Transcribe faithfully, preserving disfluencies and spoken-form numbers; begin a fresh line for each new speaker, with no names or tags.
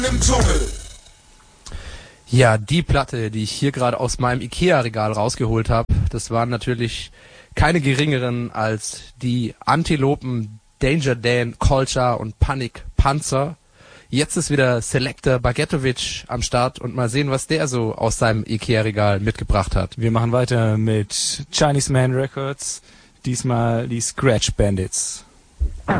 im Dschungel.
Ja, die Platte, die ich hier gerade aus meinem Ikea-Regal rausgeholt habe, das waren natürlich keine geringeren als die Antilopen Danger Dan, Culture und Panic Panzer. Jetzt ist wieder Selector Bagetovic am Start und mal sehen, was der so aus seinem Ikea-Regal mitgebracht hat.
Wir machen weiter mit Chinese Man Records, diesmal die Scratch Bandits.